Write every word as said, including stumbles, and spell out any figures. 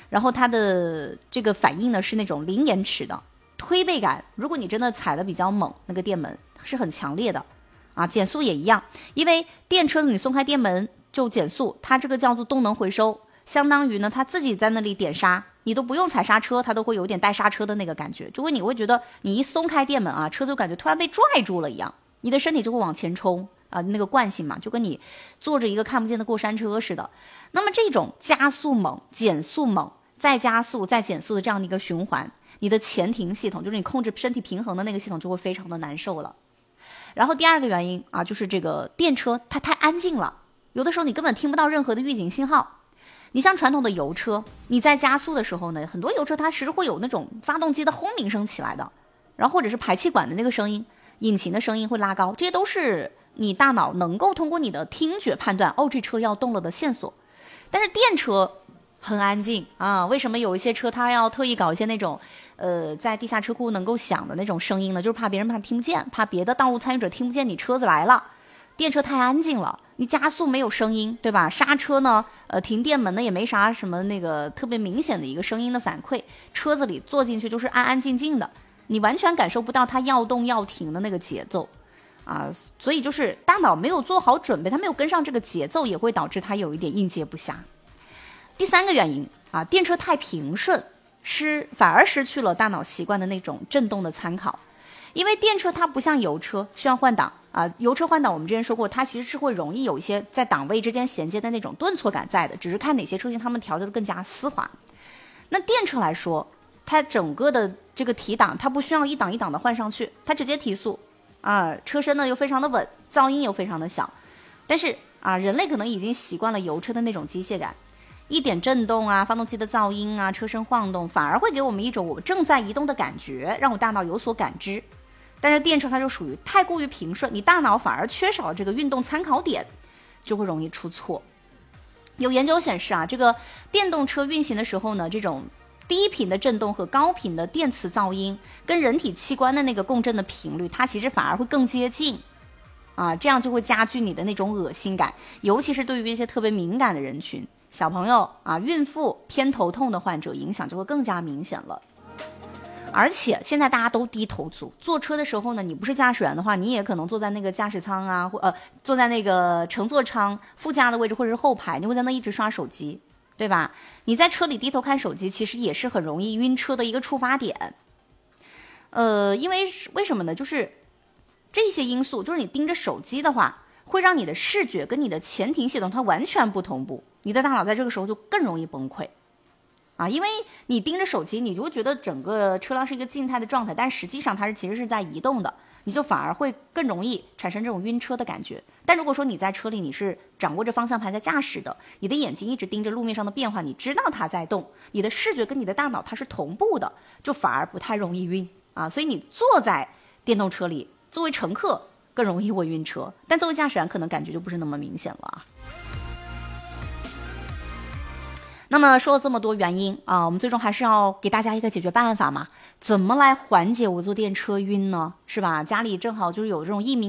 然后它的这个反应呢是那种零延迟的推背感，如果你真的踩的比较猛，那个电门是很强烈的啊。减速也一样，因为电车你松开电门就减速，它这个叫做动能回收，相当于呢它自己在那里点刹，你都不用踩刹车，它都会有点带刹车的那个感觉，就会你会觉得你一松开电门啊，车就感觉突然被拽住了一样，你的身体就会往前冲啊，那个惯性嘛，就跟你坐着一个看不见的过山车似的。那么这种加速猛、减速猛、再加速、再减速的这样的一个循环，你的前庭系统，就是你控制身体平衡的那个系统就会非常的难受了。然后第二个原因啊，就是这个电车它太安静了，有的时候你根本听不到任何的预警信号。你像传统的油车，你在加速的时候呢，很多油车它其实会有那种发动机的轰鸣声起来的，然后或者是排气管的那个声音，引擎的声音会拉高，这些都是你大脑能够通过你的听觉判断，哦，这车要动了的线索。但是电车很安静啊，为什么有一些车它要特意搞一些那种呃在地下车库能够响的那种声音呢？就是怕别人怕听不见，怕别的道路参与者听不见你车子来了。电车太安静了，你加速没有声音，对吧？刹车呢，呃，停电门呢也没啥什么那个特别明显的一个声音的反馈，车子里坐进去就是安安静静的，你完全感受不到它要动要停的那个节奏啊，所以就是大脑没有做好准备，它没有跟上这个节奏，也会导致它有一点应接不暇。第三个原因啊，电车太平顺，失反而失去了大脑习惯的那种震动的参考。因为电车它不像油车需要换挡啊，油车换挡我们之前说过，它其实是会容易有一些在档位之间衔接的那种顿挫感在的，只是看哪些车型它们调节的更加丝滑。那电车来说，它整个的这个提档，它不需要一档一档的换上去，它直接提速啊，车身呢又非常的稳，噪音又非常的小。但是啊，人类可能已经习惯了油车的那种机械感，一点震动啊，发动机的噪音啊，车身晃动，反而会给我们一种我们正在移动的感觉，让我大脑有所感知。但是电车它就属于太过于平顺，你大脑反而缺少了这个运动参考点，就会容易出错。有研究显示啊，这个电动车运行的时候呢，这种低频的震动和高频的电磁噪音跟人体器官的那个共振的频率，它其实反而会更接近啊，这样就会加剧你的那种恶心感，尤其是对于一些特别敏感的人群，小朋友啊、孕妇、偏头痛的患者，影响就会更加明显了。而且现在大家都低头族，坐车的时候呢，你不是驾驶员的话，你也可能坐在那个驾驶舱啊，或呃坐在那个乘坐舱副驾的位置或者是后排，你会在那一直刷手机，对吧？你在车里低头看手机，其实也是很容易晕车的一个触发点。呃，因为为什么呢？就是这些因素，就是你盯着手机的话，会让你的视觉跟你的前庭系统它完全不同步，你的大脑在这个时候就更容易崩溃。啊，因为你盯着手机，你就会觉得整个车辆是一个静态的状态，但实际上它是其实是在移动的，你就反而会更容易产生这种晕车的感觉。但如果说你在车里，你是掌握着方向盘在驾驶的，你的眼睛一直盯着路面上的变化，你知道它在动，你的视觉跟你的大脑它是同步的，就反而不太容易晕啊。所以你坐在电动车里，作为乘客更容易会晕车，但作为驾驶员可能感觉就不是那么明显了啊。那么说了这么多原因啊，我们最终还是要给大家一个解决办法嘛？怎么来缓解我坐电车晕呢？是吧？家里正好就是有这种一鸣